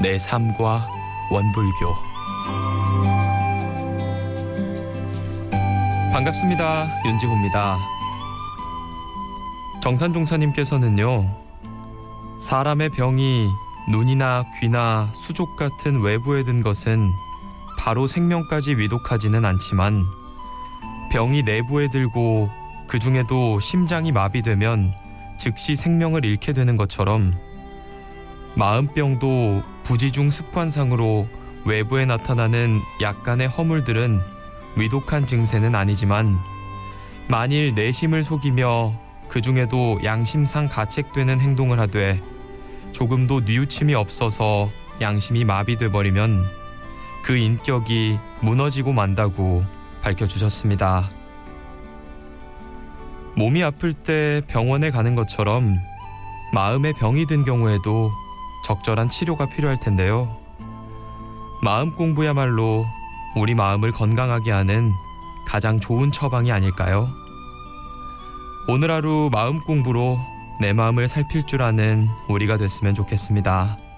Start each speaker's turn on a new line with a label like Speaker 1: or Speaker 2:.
Speaker 1: 내 삶과 원불교. 반갑습니다. 윤지호입니다. 정산종사님께서는요, 사람의 병이 눈이나 귀나 수족 같은 외부에 든 것은 바로 생명까지 위독하지는 않지만 병이 내부에 들고 그 중에도 심장이 마비되면 즉시 생명을 잃게 되는 것처럼 마음병도 부지중 습관상으로 외부에 나타나는 약간의 허물들은 위독한 증세는 아니지만 만일 내심을 속이며 그 중에도 양심상 가책되는 행동을 하되 조금도 뉘우침이 없어서 양심이 마비돼 버리면 그 인격이 무너지고 만다고 밝혀주셨습니다. 몸이 아플 때 병원에 가는 것처럼 마음에 병이 든 경우에도 적절한 치료가 필요할 텐데요. 마음 공부야말로 우리 마음을 건강하게 하는 가장 좋은 처방이 아닐까요? 오늘 하루 마음 공부로 내 마음을 살필 줄 아는 우리가 됐으면 좋겠습니다.